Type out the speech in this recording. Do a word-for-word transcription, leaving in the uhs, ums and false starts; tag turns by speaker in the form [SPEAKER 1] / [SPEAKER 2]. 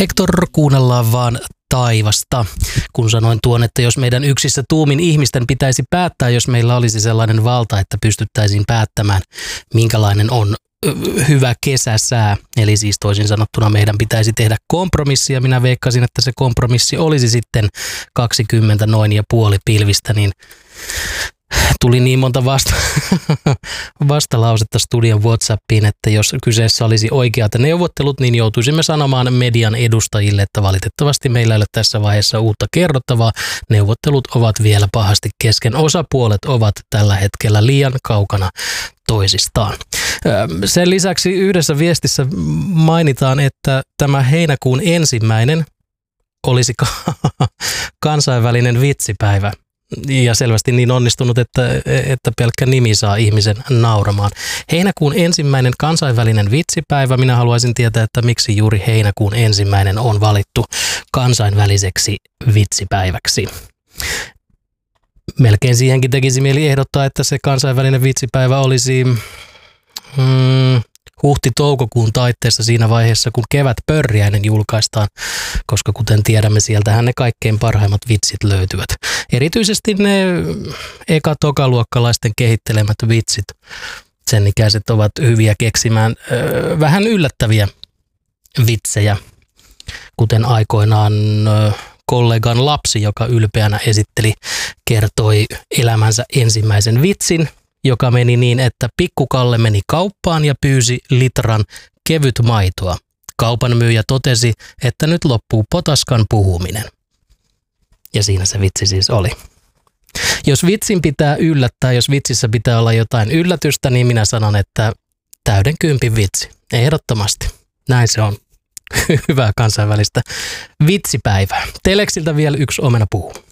[SPEAKER 1] Hector, kuunnellaan vaan taivasta. Kun sanoin tuon, että jos meidän yksissä tuumin ihmisten pitäisi päättää, jos meillä olisi sellainen valta, että pystyttäisiin päättämään, minkälainen on hyvä kesäsää. Eli siis toisin sanottuna meidän pitäisi tehdä kompromissia. Minä veikkasin, että se kompromissi olisi sitten kaksikymmentä noin ja puoli pilvistä, niin tuli niin monta vasta- vastalausetta studion WhatsAppiin, että jos kyseessä olisi oikeat neuvottelut, niin joutuisimme sanomaan median edustajille, että valitettavasti meillä ei ole tässä vaiheessa uutta kerrottavaa. Neuvottelut ovat vielä pahasti kesken. Osapuolet ovat tällä hetkellä liian kaukana toisistaan. Sen lisäksi yhdessä viestissä mainitaan, että tämä heinäkuun ensimmäinen olisi kansainvälinen vitsipäivä. Ja selvästi niin onnistunut, että, että pelkkä nimi saa ihmisen nauramaan. Heinäkuun ensimmäinen kansainvälinen vitsipäivä. Minä haluaisin tietää, että miksi juuri heinäkuun ensimmäinen on valittu kansainväliseksi vitsipäiväksi. Melkein siihenkin tekisi mieli ehdottaa, että se kansainvälinen vitsipäivä olisi hmm, huhti-toukokuun taitteessa siinä vaiheessa, kun kevätpörriäinen julkaistaan, koska kuten tiedämme, sieltähän ne kaikkein parhaimmat vitsit löytyvät. Erityisesti ne eka-tokaluokkalaisten kehittelemät vitsit, sen ikäiset ovat hyviä keksimään ö, vähän yllättäviä vitsejä, kuten aikoinaan ö, kollegan lapsi, joka ylpeänä esitteli, kertoi elämänsä ensimmäisen vitsin, joka meni niin, että pikkukalle meni kauppaan ja pyysi litran kevyt maitoa. Kaupan myyjä totesi, että nyt loppuu potaskan puhuminen. Ja siinä se vitsi siis oli. Jos vitsin pitää yllättää, jos vitsissä pitää olla jotain yllätystä, niin minä sanon, että täyden kympin vitsi. Ehdottomasti. Näin se on. Hyvää kansainvälistä vitsipäivää. Teleksiltä vielä yksi omena puhuu.